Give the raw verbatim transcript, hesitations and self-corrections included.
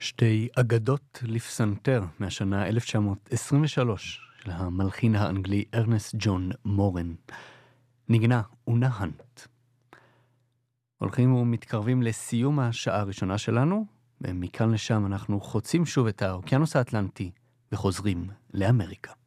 שתי אגדות לפסנתר מהשנה אלף תשע מאות עשרים ושלוש של המלחין האנגלי ארנסט ג'ון מורן. ניגנה אונה הנט. הולכים ומתקרבים לסיום השעה הראשונה שלנו, ומכאן לשם אנחנו חוצים שוב את האוקיינוס האטלנטי וחוזרים לאמריקה.